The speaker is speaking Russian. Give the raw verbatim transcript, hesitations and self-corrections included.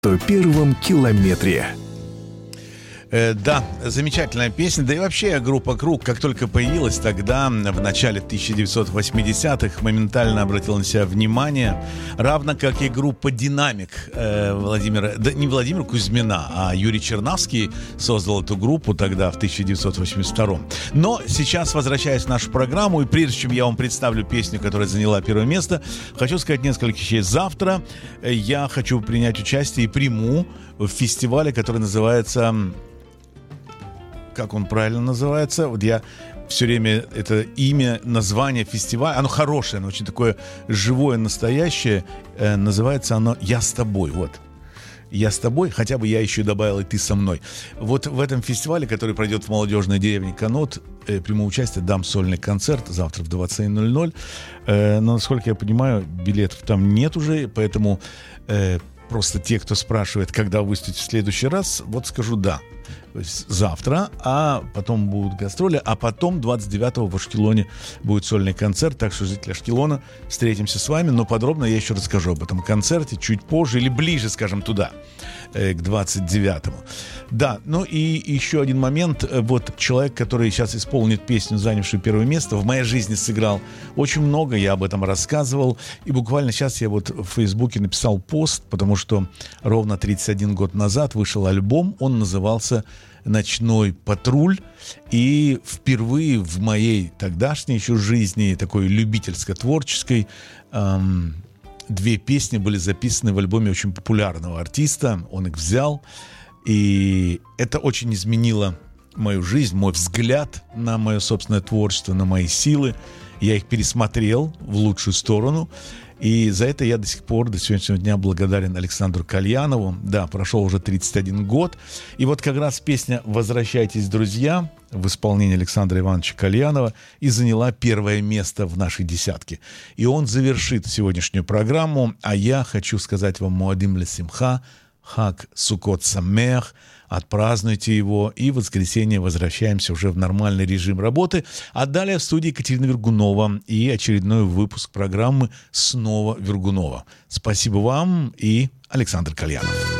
То первом километре. Э, да, замечательная песня. Да и вообще группа «Круг», как только появилась тогда, в начале тысяча девятьсот восьмидесятых, моментально обратила на себя внимание, равно как и группа «Динамик» э, Владимира, да не Владимира Кузьмина, а Юрий Чернавский создал эту группу тогда, в тысяча девятьсот восемьдесят втором. Но сейчас, возвращаясь в нашу программу, и прежде чем я вам представлю песню, которая заняла первое место, хочу сказать несколько вещей. Завтра я хочу принять участие и приму в фестивале, который называется... Как он правильно называется? Вот я все время это имя, название фестиваля, оно хорошее, оно очень такое живое, настоящее. Э, называется оно «Я с тобой». Вот. «Я с тобой», хотя бы я еще добавил «И ты со мной». Вот в этом фестивале, который пройдет в молодежной деревне Канот, э, приму участие, дам сольный концерт завтра в двадцать ноль ноль. Э, но, насколько я понимаю, билетов там нет уже, поэтому э, просто те, кто спрашивает, когда выступить в следующий раз, вот скажу «да». Завтра, а потом будут гастроли, а потом двадцать девятого в Ашкелоне будет сольный концерт, так что, жители Ашкелона, встретимся с вами, но подробно я еще расскажу об этом концерте чуть позже или ближе, скажем, туда, к двадцать девятому. Да, ну и еще один момент, вот человек, который сейчас исполнит песню, занявшую первое место, в моей жизни сыграл очень много, я об этом рассказывал, и буквально сейчас я вот в Фейсбуке написал пост, потому что ровно тридцать один год назад вышел альбом, он назывался «Ночной патруль», и впервые в моей тогдашней еще жизни, такой любительско-творческой, эм, две песни были записаны в альбоме очень популярного артиста, он их взял, и это очень изменило мою жизнь, мой взгляд на мое собственное творчество, на мои силы. Я их пересмотрел в лучшую сторону. И за это я до сих пор, до сегодняшнего дня благодарен Александру Кальянову. Да, прошел уже тридцать один год. И вот как раз песня «Возвращайтесь, друзья» в исполнении Александра Ивановича Кальянова и заняла первое место в нашей десятке. И он завершит сегодняшнюю программу. А я хочу сказать вам «Моадим ле симха», «Хаг Сукот Самех», отпразднуйте его, и в воскресенье возвращаемся уже в нормальный режим работы. А далее в студии Екатерина Вергунова и очередной выпуск программы «Снова Вергунова». Спасибо вам и Александр Кальянов.